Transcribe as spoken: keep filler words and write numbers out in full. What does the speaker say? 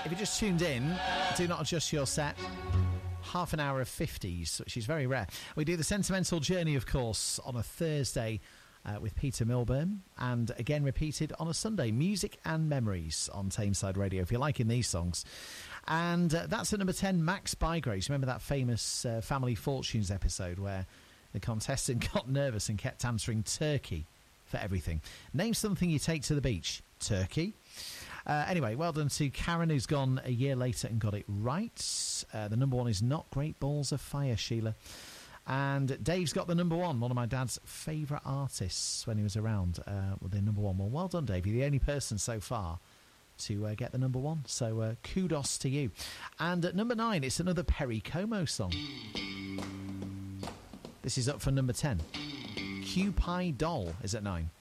If you just tuned in, do not adjust your set. Half an hour of fifties, which is very rare. We do the Sentimental Journey, of course, on a Thursday uh, with Peter Milburn, and again repeated on a Sunday. Music and Memories on Tameside Radio, if you're liking these songs. And uh, that's at number ten, Max Bygraves. Remember that famous uh, Family Fortunes episode where the contestant got nervous and kept answering turkey for everything? Name something you take to the beach. Turkey. Uh, anyway, well done to Karen, who's gone a year later and got it right. Uh, the number one is Not Great Balls of Fire, Sheila. And Dave's got the number one, one of my dad's favourite artists when he was around uh, with the number one. Well, well done, Dave. You're the only person so far to uh, get the number one. So uh, kudos to you. And at number nine, it's another Perry Como song. This is up for number ten. Cupid Doll is at nine.